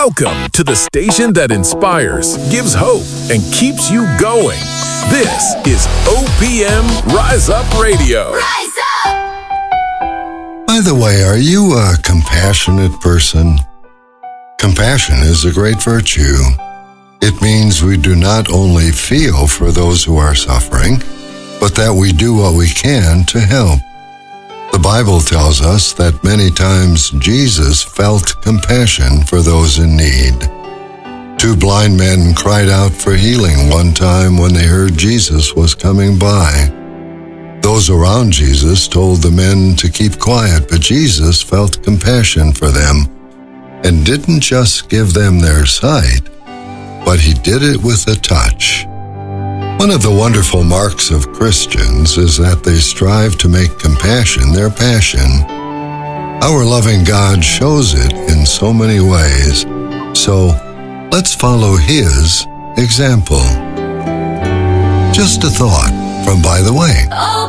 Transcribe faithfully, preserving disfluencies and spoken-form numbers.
Welcome to the station that inspires, gives hope, and keeps you going. This is O P M Rise Up Radio. Rise up! By the way, are you a compassionate person? Compassion is a great virtue. It means we do not only feel for those who are suffering, but that we do what we can to help. The Bible tells us that many times Jesus felt compassion for those in need. Two blind men cried out for healing one time when they heard Jesus was coming by. Those around Jesus told the men to keep quiet, but Jesus felt compassion for them and didn't just give them their sight, but he did it with a touch. One of the wonderful marks of Christians is that they strive to make compassion their passion. Our loving God shows it in so many ways, so let's follow his example. Just a thought from By the Way. Oh.